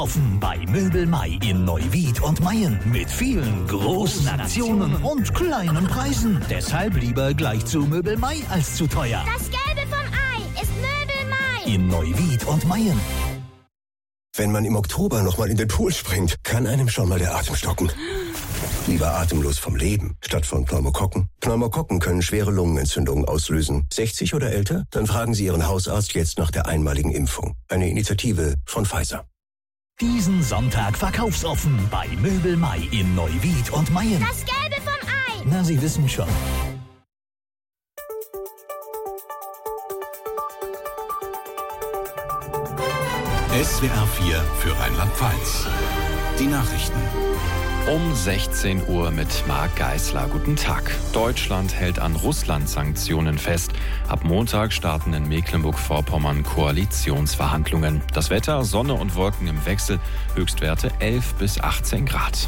Offen bei Möbel Mai in Neuwied und Mayen mit vielen großen Aktionen und kleinen Preisen. Deshalb lieber gleich zu Möbel Mai als zu teuer. Das Gelbe vom Ei ist Möbel Mai. In Neuwied und Mayen. Wenn man im Oktober nochmal in den Pool springt, kann einem schon mal der Atem stocken. Lieber atemlos vom Leben, statt von Pneumokokken. Pneumokokken können schwere Lungenentzündungen auslösen. 60 oder älter? Dann fragen Sie Ihren Hausarzt jetzt nach der einmaligen Impfung. Eine Initiative von Pfizer. Diesen Sonntag verkaufsoffen bei Möbel Mai in Neuwied und Mayen. Das Gelbe vom Ei. Na, Sie wissen schon. SWR 4 für Rheinland-Pfalz. Die Nachrichten. Um 16 Uhr mit Marc Geisler. Guten Tag. Deutschland hält an Russland-Sanktionen fest. Ab Montag starten in Mecklenburg-Vorpommern Koalitionsverhandlungen. Das Wetter, Sonne und Wolken im Wechsel. Höchstwerte 11 bis 18 Grad.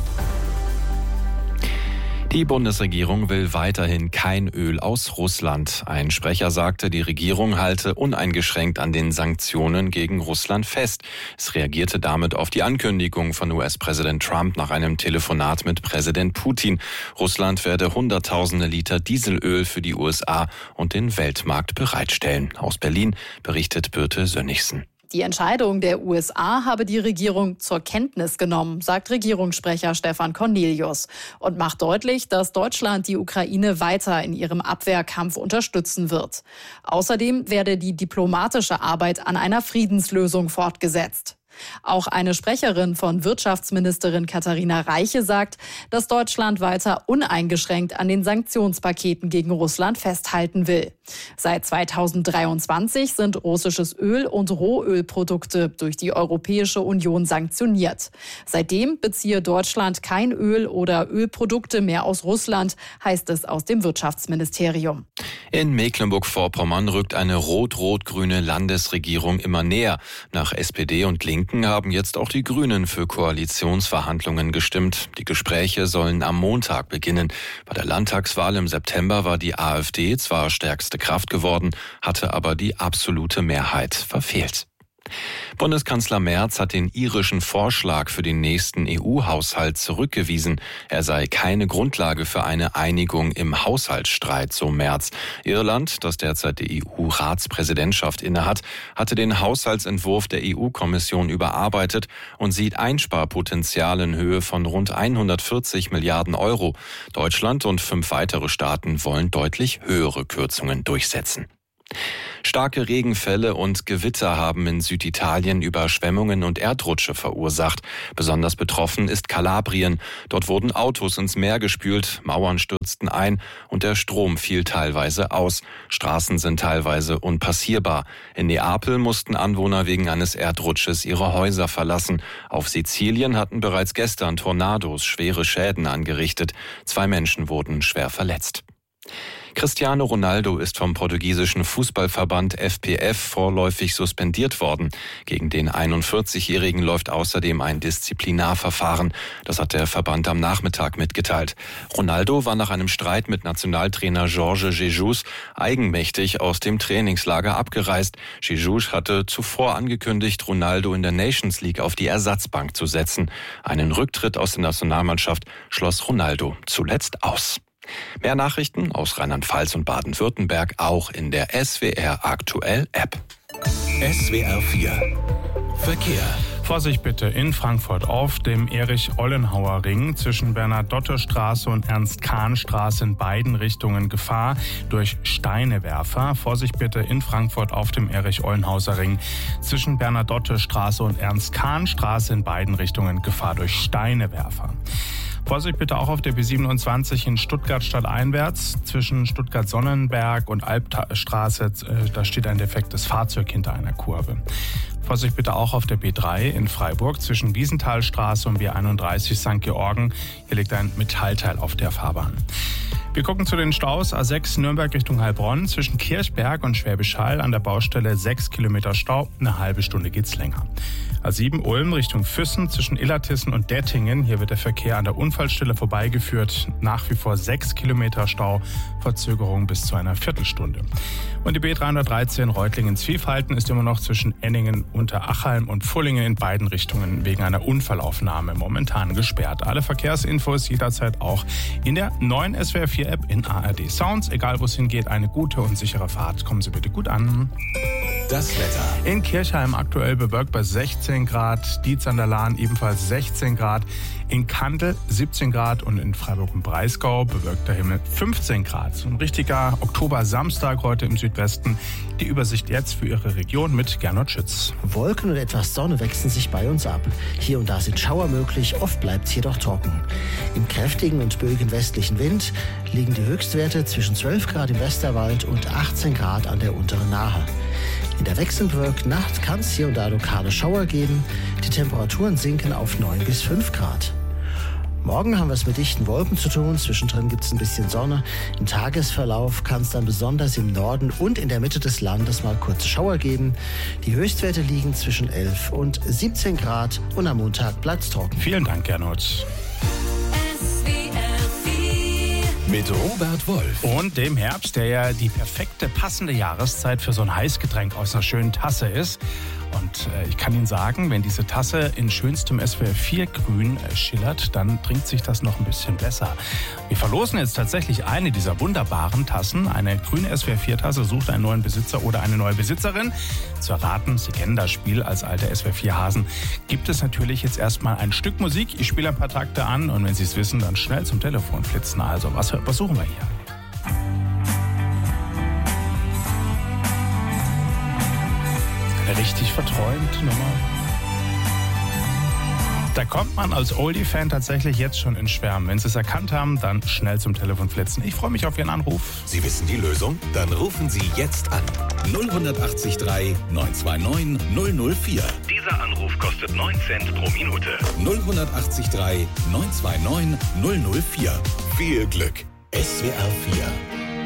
Die Bundesregierung will weiterhin kein Öl aus Russland. Ein Sprecher sagte, die Regierung halte uneingeschränkt an den Sanktionen gegen Russland fest. Es reagierte damit auf die Ankündigung von US-Präsident Trump nach einem Telefonat mit Präsident Putin. Russland werde Hunderttausende Liter Dieselöl für die USA und den Weltmarkt bereitstellen. Aus Berlin berichtet Birte Sönnigsen. Die Entscheidung der USA habe die Regierung zur Kenntnis genommen, sagt Regierungssprecher Stefan Cornelius und macht deutlich, dass Deutschland die Ukraine weiter in ihrem Abwehrkampf unterstützen wird. Außerdem werde die diplomatische Arbeit an einer Friedenslösung fortgesetzt. Auch eine Sprecherin von Wirtschaftsministerin Katharina Reiche sagt, dass Deutschland weiter uneingeschränkt an den Sanktionspaketen gegen Russland festhalten will. Seit 2023 sind russisches Öl und Rohölprodukte durch die Europäische Union sanktioniert. Seitdem beziehe Deutschland kein Öl oder Ölprodukte mehr aus Russland, heißt es aus dem Wirtschaftsministerium. In Mecklenburg-Vorpommern rückt eine rot-rot-grüne Landesregierung immer näher. Nach SPD und Linken haben jetzt auch die Grünen für Koalitionsverhandlungen gestimmt. Die Gespräche sollen am Montag beginnen. Bei der Landtagswahl im September war die AfD zwar stärkste Kraft geworden, hatte aber die absolute Mehrheit verfehlt. Bundeskanzler Merz hat den irischen Vorschlag für den nächsten EU-Haushalt zurückgewiesen. Er sei keine Grundlage für eine Einigung im Haushaltsstreit, so Merz. Irland, das derzeit die EU-Ratspräsidentschaft innehat, hatte den Haushaltsentwurf der EU-Kommission überarbeitet und sieht Einsparpotenzial in Höhe von rund 140 Milliarden Euro. Deutschland und 5 weitere Staaten wollen deutlich höhere Kürzungen durchsetzen. Starke Regenfälle und Gewitter haben in Süditalien Überschwemmungen und Erdrutsche verursacht. Besonders betroffen ist Kalabrien. Dort wurden Autos ins Meer gespült, Mauern stürzten ein und der Strom fiel teilweise aus. Straßen sind teilweise unpassierbar. In Neapel mussten Anwohner wegen eines Erdrutsches ihre Häuser verlassen. Auf Sizilien hatten bereits gestern Tornados schwere Schäden angerichtet. 2 Menschen wurden schwer verletzt. Cristiano Ronaldo ist vom portugiesischen Fußballverband FPF vorläufig suspendiert worden. Gegen den 41-Jährigen läuft außerdem ein Disziplinarverfahren. Das hat der Verband am Nachmittag mitgeteilt. Ronaldo war nach einem Streit mit Nationaltrainer Jorge Jesus eigenmächtig aus dem Trainingslager abgereist. Jesus hatte zuvor angekündigt, Ronaldo in der Nations League auf die Ersatzbank zu setzen. Einen Rücktritt aus der Nationalmannschaft schloss Ronaldo zuletzt aus. Mehr Nachrichten aus Rheinland-Pfalz und Baden-Württemberg auch in der SWR Aktuell App. SWR 4 Verkehr. Vorsicht bitte in Frankfurt auf dem Erich-Ollenhauer-Ring zwischen Bernadotte-Straße und Ernst-Kahn-Straße in beiden Richtungen Gefahr durch Steinewerfer. Vorsicht bitte in Frankfurt auf dem Erich-Ollenhauser-Ring zwischen Bernadotte-Straße und Ernst-Kahn-Straße in beiden Richtungen Gefahr durch Steinewerfer. Vorsicht bitte auch auf der B27 in Stuttgart stadteinwärts zwischen Stuttgart-Sonnenberg und Albstraße. Da steht ein defektes Fahrzeug hinter einer Kurve. Vorsicht bitte auch auf der B3 in Freiburg zwischen Wiesenthalstraße und B31 St. Georgen. Hier liegt ein Metallteil auf der Fahrbahn. Wir gucken zu den Staus. A6 Nürnberg Richtung Heilbronn. Zwischen Kirchberg und Schwäbisch Hall an der Baustelle 6 Kilometer Stau. Eine halbe Stunde geht's länger. A7 Ulm Richtung Füssen zwischen Illertissen und Dettingen. Hier wird der Verkehr an der Unfallstelle vorbeigeführt. Nach wie vor 6 Kilometer Stau. Verzögerung bis zu einer Viertelstunde. Und die B313 Reutlingen-Zwiefalten ist immer noch zwischen Enningen, Unterachhalm und Pfullingen in beiden Richtungen wegen einer Unfallaufnahme momentan gesperrt. Alle Verkehrsinfos jederzeit auch in der neuen SWR 4 App in ARD Sounds. Egal wo es hingeht, eine gute und sichere Fahrt. Kommen Sie bitte gut an. Das Wetter. In Kirchheim aktuell bewölkt bei 16 Grad, Dietz an der Lahn ebenfalls 16 Grad, in Kandel 17 Grad und in Freiburg im Breisgau bewölkter Himmel 15 Grad. So ein richtiger Oktober-Samstag heute im Südwesten. Die Übersicht jetzt für Ihre Region mit Gernot Schütz. Wolken und etwas Sonne wechseln sich bei uns ab. Hier und da sind Schauer möglich, oft bleibt es jedoch trocken. Im kräftigen und böigen westlichen Wind liegen die Höchstwerte zwischen 12 Grad im Westerwald und 18 Grad an der unteren Nahe. In der wechselnden Nacht kann es hier und da lokale Schauer geben. Die Temperaturen sinken auf 9 bis 5 Grad. Morgen haben wir es mit dichten Wolken zu tun. Zwischendrin gibt es ein bisschen Sonne. Im Tagesverlauf kann es dann besonders im Norden und in der Mitte des Landes mal kurze Schauer geben. Die Höchstwerte liegen zwischen 11 und 17 Grad und am Montag bleibt es trocken. Vielen Dank, Gernot. Mit Robert Wolf. Und dem Herbst, der ja die perfekte, passende Jahreszeit für so ein Heißgetränk aus einer schönen Tasse ist. Und ich kann Ihnen sagen, wenn diese Tasse in schönstem SWR 4 Grün schillert, dann trinkt sich das noch ein bisschen besser. Wir verlosen jetzt tatsächlich eine dieser wunderbaren Tassen. Eine grüne SWR 4 Tasse sucht einen neuen Besitzer oder eine neue Besitzerin. Zu erraten, Sie kennen das Spiel als alte SWR 4 Hasen, gibt es natürlich jetzt erstmal ein Stück Musik. Ich spiele ein paar Takte an und wenn Sie es wissen, dann schnell zum Telefon flitzen. Also, was suchen wir hier? Eine richtig verträumte Nummer. Da kommt man als Oldie-Fan tatsächlich jetzt schon in Schwärmen. Wenn Sie es erkannt haben, dann schnell zum Telefon flitzen. Ich freue mich auf Ihren Anruf. Sie wissen die Lösung? Dann rufen Sie jetzt an. 0183 929 004. Dieser Anruf kostet 9 Cent pro Minute. 0183 929 004. Viel Glück. SWR 4